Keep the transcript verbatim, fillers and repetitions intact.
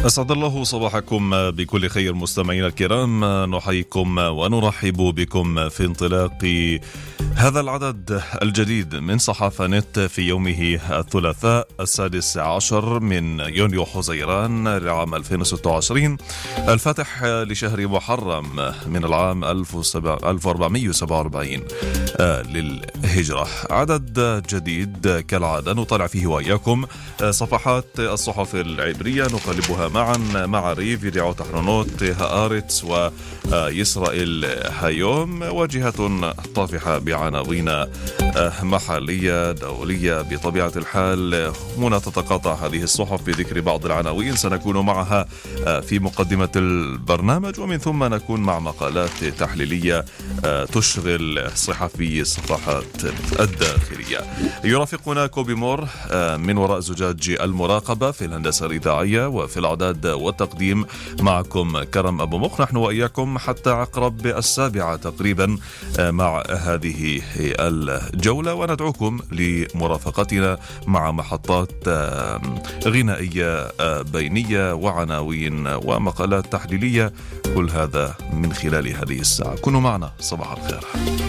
أسعد الله صباحكم بكل خير مستمعينا الكرام، نحييكم ونرحب بكم في انطلاق هذا العدد الجديد من صحافة نت في يومه الثلاثاء السادس عشر من يونيو حزيران لعام ألفين وستة وعشرين الفاتح لشهر محرم من العام ألف وأربعمائة وسبعة وأربعين للهجرة. عدد جديد كالعادة نطلع فيه وإياكم صفحات الصحف العبرية، نقلبها معا مع ريف يدعو تحرنوت هآرتس ويسرائيل هايوم، وجهة طافحة بعناوين محلية دولية. بطبيعة الحال هنا تتقاطع هذه الصحف بذكر بعض العناوين سنكون معها في مقدمة البرنامج، ومن ثم نكون مع مقالات تحليلية تشغل صحفي الصفحات الداخلية. يرافقنا كوبي مور من وراء زجاج المراقبة في الهندسة الإذاعية، وفي الإعداد والتقديم معكم كرم أبو مخ، نحن وإياكم حتى عقرب السابعة تقريبا مع هذه الجولة، وندعوكم لمرافقتنا مع محطات غنائية بينية وعناوين ومقالات تحليلية، كل هذا من خلال هذه الساعة. كونوا معنا، صباح الخير.